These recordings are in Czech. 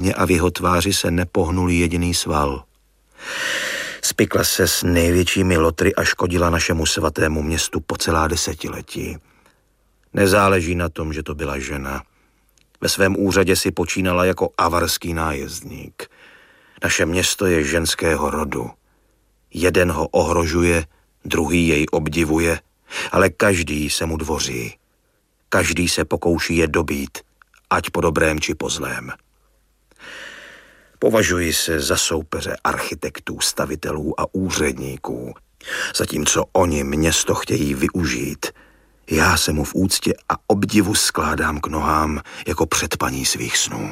hlamě a v jeho tváři se nepohnul jediný sval. Spikla se s největšími lotry a škodila našemu svatému městu po celá desetiletí. Nezáleží na tom, že to byla žena. Ve svém úřadě si počínala jako avarský nájezdník. Naše město je ženského rodu. Jeden ho ohrožuje, druhý jej obdivuje, ale každý se mu dvoří. Každý se pokouší je dobít, ať po dobrém či po zlém. Považuji se za soupeře architektů, stavitelů a úředníků. Zatímco oni město chtějí využít, já se mu v úctě a obdivu skládám k nohám jako předpaní svých snů.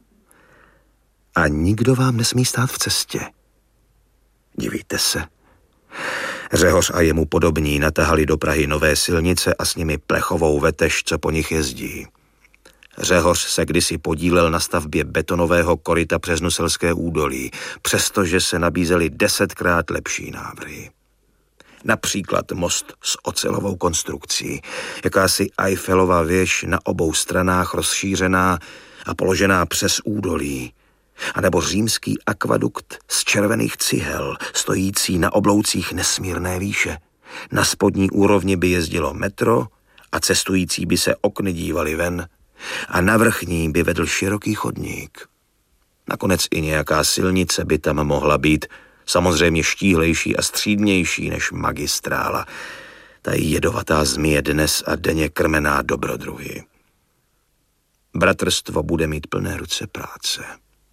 A nikdo vám nesmí stát v cestě. Divíte se? Řehoř a jemu podobní natahali do Prahy nové silnice a s nimi plechovou vetež, co po nich jezdí. Řehoř se kdysi podílel na stavbě betonového koryta přes Nuselské údolí, přestože se nabízely 10krát lepší návrhy. Například most s ocelovou konstrukcí, jakási Eiffelova věž na obou stranách rozšířená a položená přes údolí, anebo římský akvadukt z červených cihel, stojící na obloucích nesmírné výše. Na spodní úrovni by jezdilo metro a cestující by se okny dívali ven a na vrchní by vedl široký chodník. Nakonec i nějaká silnice by tam mohla být, samozřejmě štíhlejší a střídnější než magistrála. Ta jedovatá zmije dnes a denně krmená dobrodruhy. Bratrstvo bude mít plné ruce práce.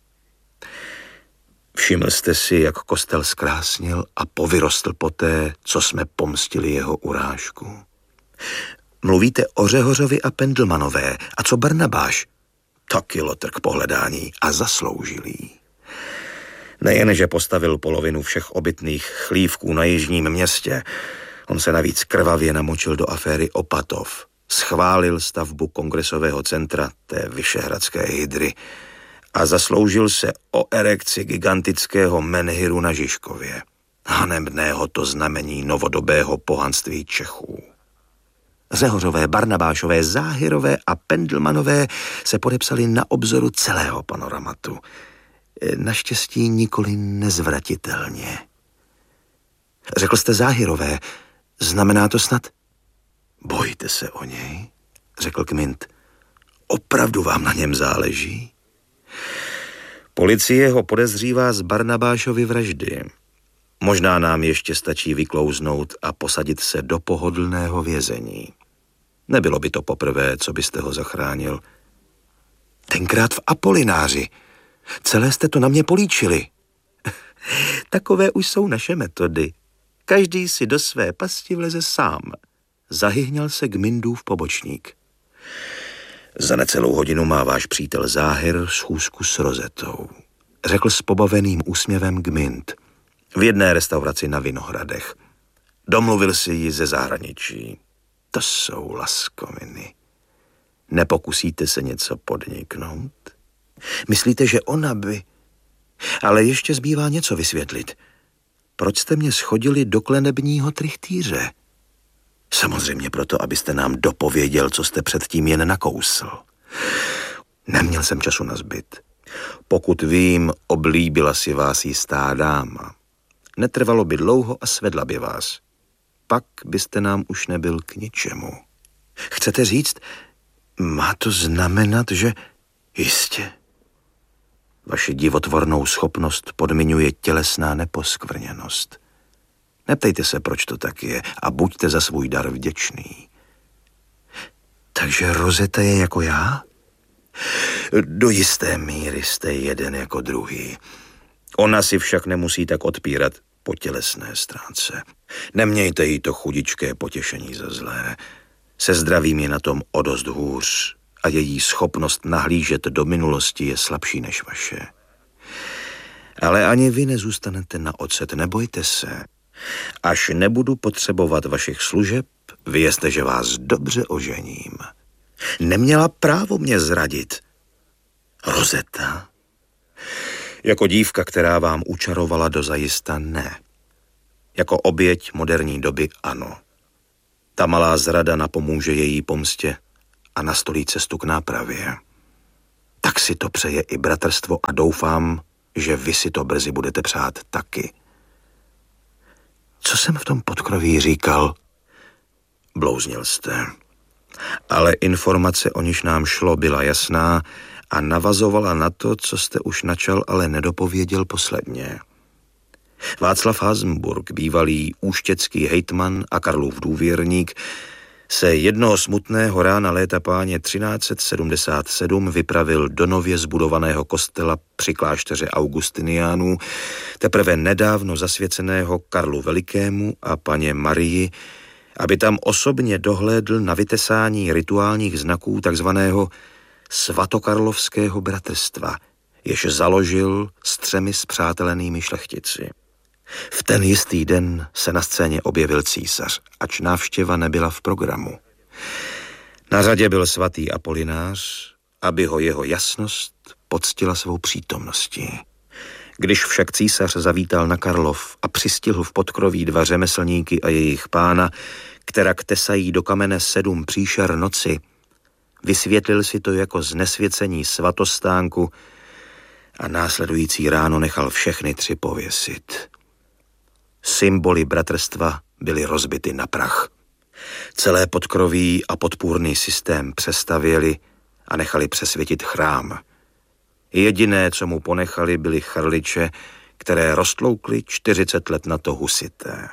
Všiml jste si, jak kostel zkrásnil a povyrostl poté, co jsme pomstili jeho urážku. Mluvíte o Řehořovi a Pendelmanové. A co Barnabáš? Taky lotr k pohledání a zasloužilý. Nejen, že postavil polovinu všech obytných chlívků na jižním městě, on se navíc krvavě namočil do aféry Opatov. Schválil stavbu kongresového centra té vyšehradské hydry a zasloužil se o erekci gigantického menhiru na Žižkově. Hanebného to znamení novodobého pohanství Čechů. Řehořové, Barnabášové, Záhyrové a Pendelmanové se podepsali na obzoru celého panoramatu. Naštěstí nikoli nezvratitelně. Řekl jste Záhyrové, znamená to snad? Bojíte se o něj, řekl Kmint. Opravdu vám na něm záleží? Policie ho podezřívá z Barnabášovy vraždy. Možná nám ještě stačí vyklouznout a posadit se do pohodlného vězení. Nebylo by to poprvé, co byste ho zachránil. Tenkrát v Apolináři. Celé jste to na mě políčili. Takové už jsou naše metody. Každý si do své pasti vleze sám. Zahyhňal se Gmindův pobočník. Za necelou hodinu má váš přítel Záhyr schůzku s Rozetou, řekl s pobaveným úsměvem Gmind. V jedné restauraci na Vinohradech. Domluvil si ji ze zahraničí. To jsou laskoviny. Nepokusíte se něco podniknout? Myslíte, že ona by... Ale ještě zbývá něco vysvětlit. Proč jste mě schodili do klenebního trichtýře? Samozřejmě proto, abyste nám dopověděl, co jste předtím jen nakousl. Neměl jsem času na zbyt. Pokud vím, oblíbila si vás jistá dáma. Netrvalo by dlouho a svedla by vás. Pak byste nám už nebyl k ničemu. Chcete říct, má to znamenat, že... Jistě. Vaši divotvornou schopnost podmiňuje tělesná neposkvrněnost. Neptejte se, proč to tak je, a buďte za svůj dar vděčný. Takže Rozeta je jako já? Do jisté míry jste jeden jako druhý. Ona si však nemusí tak odpírat po tělesné stránce. Nemějte jí to chudičké potěšení za zlé. Se zdravím je na tom o dost hůř a její schopnost nahlížet do minulosti je slabší než vaše. Ale ani vy nezůstanete na ocet, nebojte se. Až nebudu potřebovat vašich služeb, vězte, že vás dobře ožením. Neměla právo mě zradit. Rozeta? Jako dívka, která vám učarovala dozajista, ne. Jako oběť moderní doby, ano. Ta malá zrada napomůže její pomstě a nastolí cestu k nápravě. Tak si to přeje i bratrstvo a doufám, že vy si to brzy budete přát taky. Co jsem v tom podkroví říkal? Blouznil jste. Ale informace, o níž nám šlo, byla jasná a navazovala na to, co jste už načal, ale nedopověděl posledně. Václav Hasenburg, bývalý úštěcký hejtman a Karlův důvěrník, se jednoho smutného rána léta páně 1377 vypravil do nově zbudovaného kostela při klášteře Augustiniánů, teprve nedávno zasvěceného Karlu Velikému a paně Marii, aby tam osobně dohlédl na vytesání rituálních znaků takzvaného svatokarlovského bratrstva, jež založil s 3 spřátelenými šlechtici. V ten jistý den se na scéně objevil císař, ač návštěva nebyla v programu. Na řadě byl svatý Apolinář, aby ho jeho jasnost poctila svou přítomností. Když však císař zavítal na Karlov a přistihl v podkroví 2 řemeslníky a jejich pána, kterak tesají do kamene 7 příšer noci, vysvětlil si to jako znesvěcení svatostánku a následující ráno nechal všechny 3 pověsit. Symboly bratrstva byly rozbity na prach. Celé podkroví a podpůrný systém přestavěli a nechali přesvětit chrám. Jediné, co mu ponechali, byly chrliče, které roztloukly 40 let na to husité.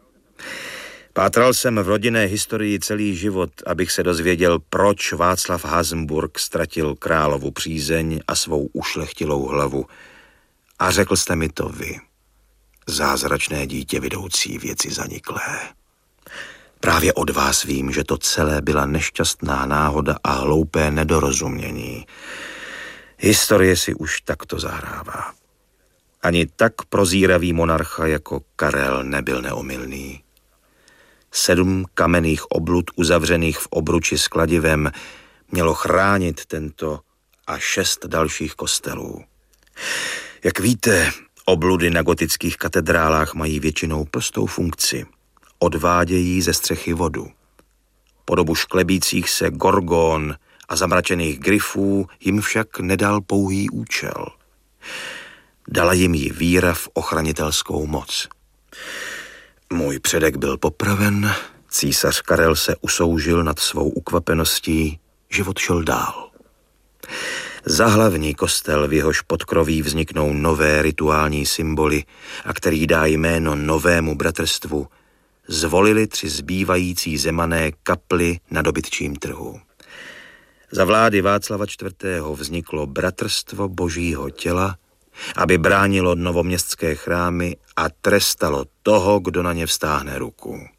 Pátral jsem v rodinné historii celý život, abych se dozvěděl, proč Václav Hasenburg ztratil královu přízeň a svou ušlechtilou hlavu. A řekl jste mi to vy. Zázračné dítě vidoucí věci zaniklé. Právě od vás vím, že to celé byla nešťastná náhoda a hloupé nedorozumění. Historie si už takto zahrává. Ani tak prozíravý monarcha jako Karel nebyl neomylný. 7 kamenných oblud uzavřených v obruči s kladivem mělo chránit tento a 6 dalších kostelů. Jak víte, obludy na gotických katedrálách mají většinou prostou funkci. Odvádějí ze střechy vodu. Po dobu šklebících se gorgon a zamračených gryfů jim však nedal pouhý účel. Dala jim ji víra v ochranitelskou moc. Můj předek byl popraven, císař Karel se usoužil nad svou ukvapeností, život šel dál. Za hlavní kostel, v jehož podkroví vzniknou nové rituální symboly a který dá jméno novému bratrstvu, zvolili 3 zbývající zemané kaply na dobytčím trhu. Za vlády Václava IV. Vzniklo Bratrstvo Božího těla, aby bránilo novoměstské chrámy a trestalo toho, kdo na ně vztáhne ruku.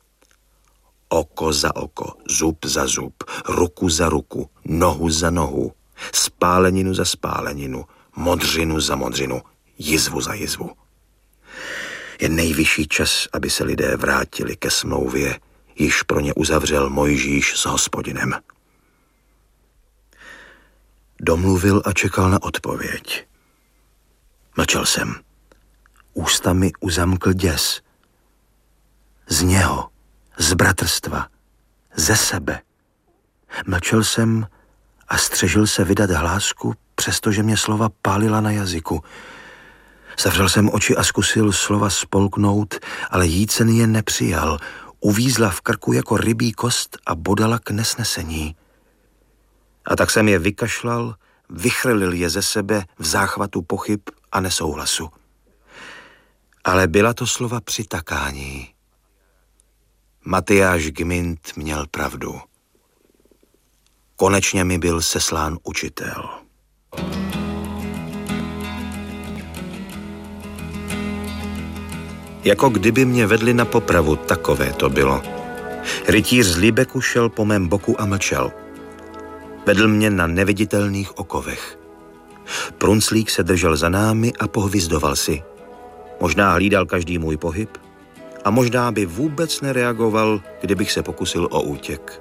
Oko za oko, zub za zub, ruku za ruku, nohu za nohu, spáleninu za spáleninu, modřinu za modřinu, jizvu za jizvu. Je nejvyšší čas, aby se lidé vrátili ke smlouvě, již pro ně uzavřel Mojžíš s Hospodinem. Domluvil a čekal na odpověď. Mlčel jsem. Ústa mi uzamkl děs. Z něho, z bratrstva, ze sebe. Mlčel jsem a střežil se vydat hlásku, přestože mě slova pálila na jazyku. Zavřel jsem oči a zkusil slova spolknout, ale jícen je nepřijal. Uvízla v krku jako rybí kost a bodala k nesnesení. A tak jsem je vykašlal, vychrlil je ze sebe v záchvatu pochyb a nesouhlasu. Ale byla to slova přitakání. Matyáš Gmint měl pravdu. Konečně mi byl seslán učitel. Jako kdyby mě vedli na popravu, takové to bylo. Rytíř z Líbeku šel po mém boku a mlčel. Vedl mě na neviditelných okovech. Prunclík se držel za námi a pohvizdoval si. Možná hlídal každý můj pohyb a možná by vůbec nereagoval, kdybych se pokusil o útěk.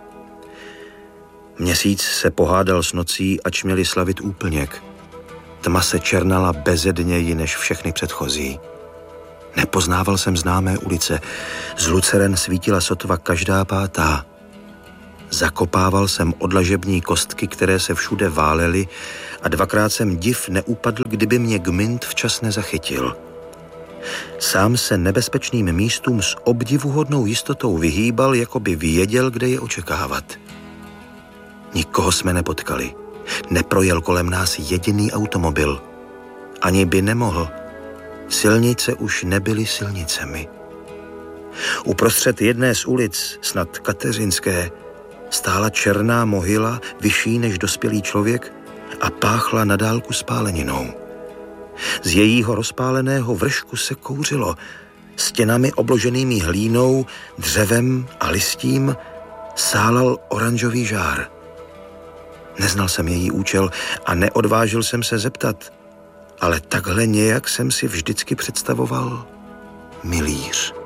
Měsíc se pohádal s nocí, ač měli slavit úplněk. Tma se černala bezedněji než všechny předchozí. Nepoznával jsem známé ulice. Z luceren svítila sotva každá pátá. Zakopával jsem odlažební kostky, které se všude válely a dvakrát jsem div neupadl, kdyby mě Gmint včas nezachytil. Sám se nebezpečným místům s obdivuhodnou jistotou vyhýbal, jako by věděl, kde je očekávat. Nikoho jsme nepotkali. Neprojel kolem nás jediný automobil. Ani by nemohl. Silnice už nebyly silnicemi. Uprostřed jedné z ulic, snad Kateřinské, stála černá mohyla, vyšší než dospělý člověk, a páchla na dálku spáleninou. Z jejího rozpáleného vršku se kouřilo. Stěnami obloženými hlínou, dřevem a listím sálal oranžový žár. Neznal jsem její účel a neodvážil jsem se zeptat, ale takhle nějak jsem si vždycky představoval milíř.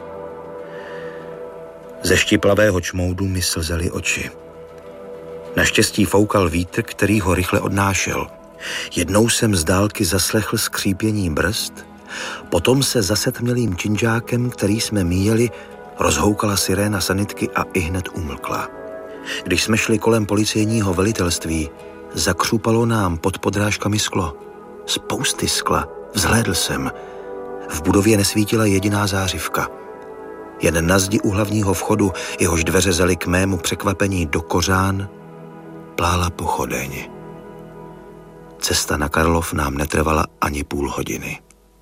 Ze štiplavého čmoudu mi slzely oči. Naštěstí foukal vítr, který ho rychle odnášel. Jednou jsem z dálky zaslechl skřípění brzd, potom se za setmělým činžákem, který jsme míjeli, rozhoukala siréna sanitky a ihned umlkla. Když jsme šli kolem policejního velitelství, zakřupalo nám pod podrážkami sklo. Spousty skla. Vzhlédl jsem. V budově nesvítila jediná zářivka. Jen na zdi u hlavního vchodu, jehož dveře zely k mému překvapení do kořán, plála pochodeň. Cesta na Karlov nám netrvala ani půl hodiny.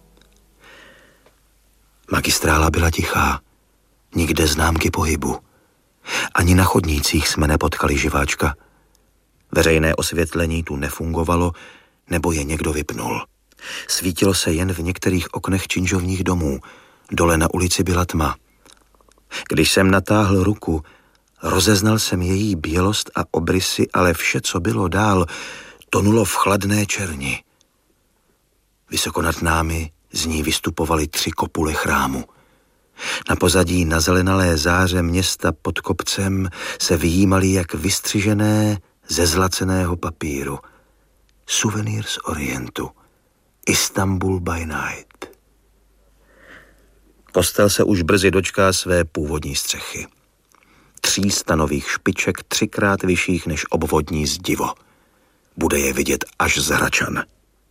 Magistrála byla tichá. Nikde známky pohybu. Ani na chodnících jsme nepotkali živáčka. Veřejné osvětlení tu nefungovalo, nebo je někdo vypnul. Svítilo se jen v některých oknech činžovních domů. Dole na ulici byla tma. Když jsem natáhl ruku, rozeznal jsem její bělost a obrysy, ale vše, co bylo dál, tonulo v chladné černi. Vysoko nad námi z ní vystupovaly 3 kopule chrámu. Na pozadí nazelenalé záře města pod kopcem se vyjímaly jak vystřižené ze zlaceného papíru. Suvenýr z Orientu. Istanbul by night. Kostel se už brzy dočká své původní střechy. 3 stanových špiček 3krát vyšších než obvodní zdivo. Bude je vidět až z Hračan.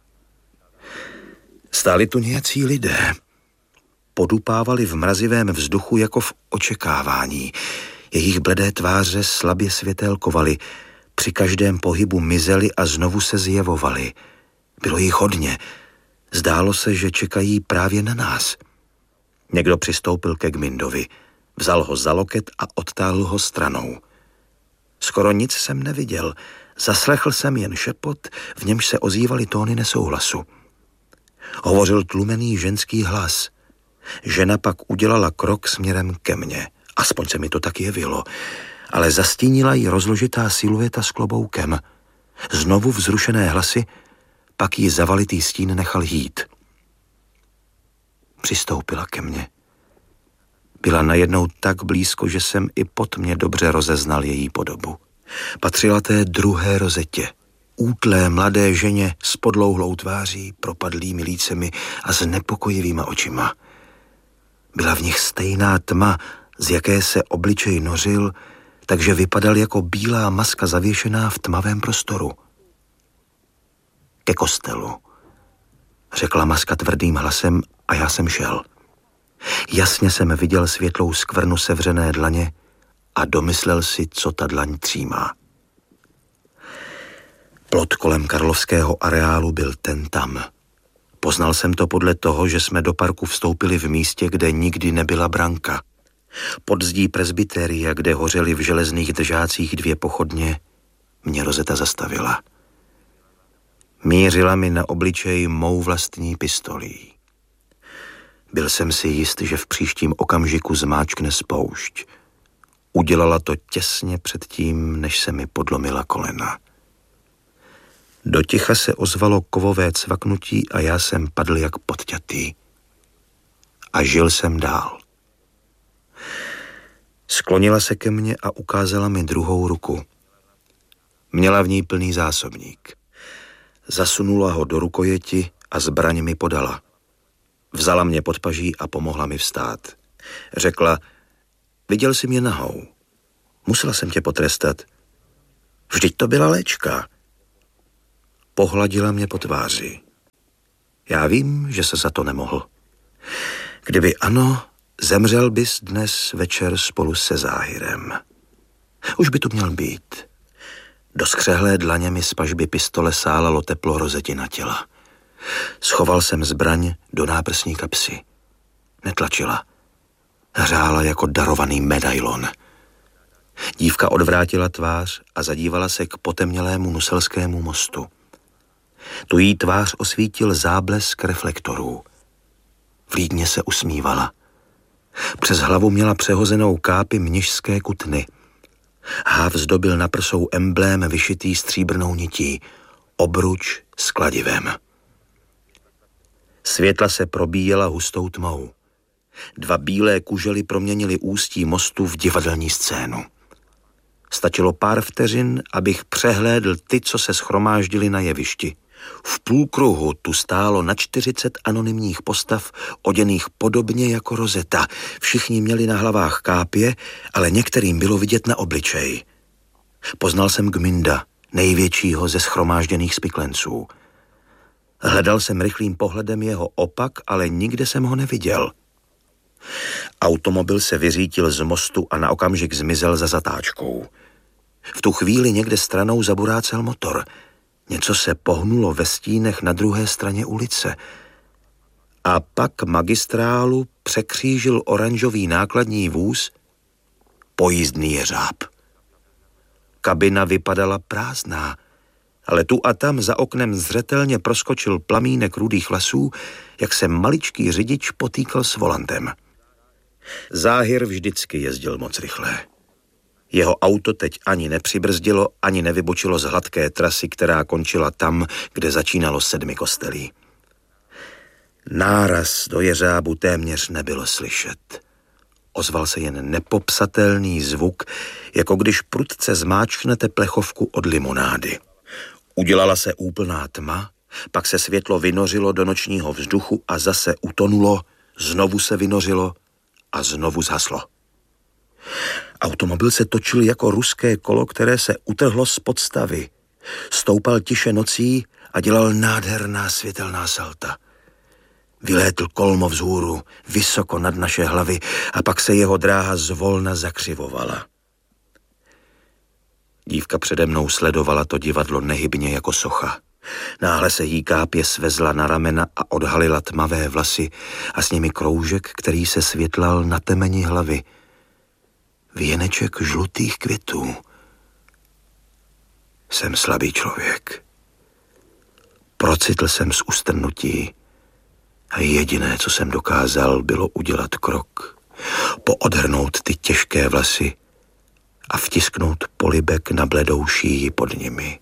Stáli tu nějací lidé. Podupávali v mrazivém vzduchu jako v očekávání. Jejich bledé tváře slabě světélkovaly. Při každém pohybu mizely a znovu se zjevovaly. Bylo jich hodně. Zdálo se, že čekají právě na nás. Někdo přistoupil ke Gmindovi. Vzal ho za loket a odtáhl ho stranou. Skoro nic jsem neviděl. Zaslechl jsem jen šepot, v němž se ozývaly tóny nesouhlasu. Hovořil tlumený ženský hlas. Žena pak udělala krok směrem ke mně. Aspoň se mi to tak jevilo. Ale zastínila ji rozložitá silueta s kloboukem. Znovu vzrušené hlasy, pak ji zavalitý stín nechal jít. Přistoupila ke mně. Byla najednou tak blízko, že jsem i pod mě dobře rozeznal její podobu. Patřila té druhé rozetě. Útlé mladé ženě s podlouhlou tváří, propadlými lícemi a s nepokojivýma očima. Byla v nich stejná tma, z jaké se obličej nořil, takže vypadal jako bílá maska zavěšená v tmavém prostoru. Ke kostelu, řekla maska tvrdým hlasem a já jsem šel. Jasně jsem viděl světlou skvrnu sevřené dlaně a domyslel si, co ta dlaň třímá. Plot kolem karlovského areálu byl ten tam. Poznal jsem to podle toho, že jsme do parku vstoupili v místě, kde nikdy nebyla branka. Pod zdí presbyteria, kde hořely v železných držácích 2 pochodně, mě Rozeta zastavila. Mířila mi na obličej mou vlastní pistolí. Byl jsem si jist, že v příštím okamžiku zmáčkne spoušť. Udělala to těsně před tím, než se mi podlomila kolena. Do ticha se ozvalo kovové cvaknutí a já jsem padl jak podťatý. A žil jsem dál. Sklonila se ke mně a ukázala mi druhou ruku. Měla v ní plný zásobník. Zasunula ho do rukojeti a zbraň mi podala. Vzala mě pod paží a pomohla mi vstát. Řekla, viděl jsi mě nahou. Musela jsem tě potrestat. Vždyť to byla léčka. Pohladila mě po tváři. Já vím, že se za to nemohl. Kdyby ano, zemřel bys dnes večer spolu se Záhirem. Už by tu měl být. Do skřehlé dlaně mi z pažby pistole sálalo teplo rozetina těla. Schoval jsem zbraň do náprsní kapsy. Netlačila. Hřála jako darovaný medailon. Dívka odvrátila tvář a zadívala se k potemnělému Nuselskému mostu. Tu jí tvář osvítil záblesk reflektorů. Vlídně se usmívala. Přes hlavu měla přehozenou kápi mnišské kutny. Háv zdobil na prsou emblém vyšitý stříbrnou nití, obruč s kladivem. Světla se probíjela hustou tmou. Dva bílé kužely proměnily ústí mostu v divadelní scénu. Stačilo pár vteřin, abych přehlédl ty, co se shromáždili na jevišti. V půlkruhu tu stálo na 40 anonymních postav, oděných podobně jako Rozeta. Všichni měli na hlavách kápě, ale některým bylo vidět na obličej. Poznal jsem Gminda, největšího ze shromážděných spiklenců. Hledal jsem rychlým pohledem jeho opak, ale nikde jsem ho neviděl. Automobil se vyřítil z mostu a na okamžik zmizel za zatáčkou. V tu chvíli někde stranou zaburácel motor. Něco se pohnulo ve stínech na druhé straně ulice. A pak magistrálu překřížil oranžový nákladní vůz, pojízdný jeřáb. Kabina vypadala prázdná, ale tu a tam za oknem zřetelně proskočil plamínek rudých vlasů, jak se maličký řidič potýkal s volantem. Záhir vždycky jezdil moc rychle. Jeho auto teď ani nepřibrzdilo, ani nevybočilo z hladké trasy, která končila tam, kde začínalo 7 kostelí. Náraz do jeřábu téměř nebylo slyšet. Ozval se jen nepopsatelný zvuk, jako když prudce zmáčknete plechovku od limonády. Udělala se úplná tma, pak se světlo vynořilo do nočního vzduchu a zase utonulo, znovu se vynořilo a znovu zhaslo. Automobil se točil jako ruské kolo, které se utrhlo z podstavy. Stoupal tiše nocí a dělal nádherná světelná salta. Vylétl kolmo vzhůru, vysoko nad naše hlavy a pak se jeho dráha zvolna zakřivovala. Dívka přede mnou sledovala to divadlo nehybně jako socha. Náhle se jí kápě svezla na ramena a odhalila tmavé vlasy a s nimi kroužek, který se světlal na temeni hlavy. Věneček žlutých květů. Jsem slabý člověk. Procitl jsem z ustrnutí a jediné, co jsem dokázal, bylo udělat krok, poodhrnout ty těžké vlasy a vtisknout polibek na bledou šíji pod nimi.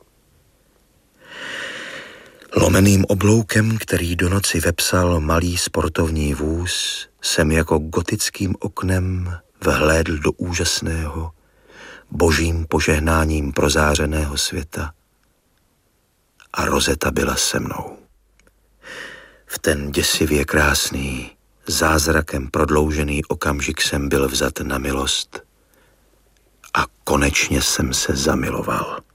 Lomeným obloukem, který do noci vepsal malý sportovní vůz, jsem jako gotickým oknem vhlédl do úžasného, božím požehnáním prozářeného světa. A Rozeta byla se mnou. V ten děsivě krásný, zázrakem prodloužený okamžik jsem byl vzat na milost a konečně jsem se zamiloval.